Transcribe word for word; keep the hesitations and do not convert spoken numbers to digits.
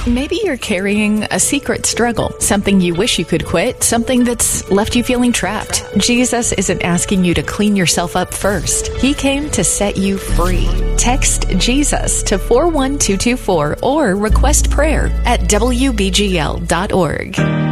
Maybe you're carrying a secret struggle, something you wish you could quit, something that's left you feeling trapped. Jesus isn't asking you to clean yourself up first. He came to set you free. Text Jesus to four one two two four or request prayer at W B G L dot org.